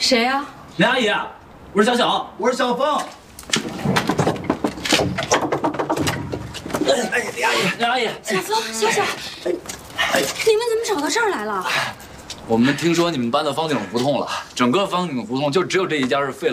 谁呀？ 林阿姨，我是小小， 我是小峰。哎，林阿姨， 林阿姨， 小峰、小小，你们怎么找到这儿来了？ 我们听说你们搬到方景胡同了，整个方景胡同就只有这一家是废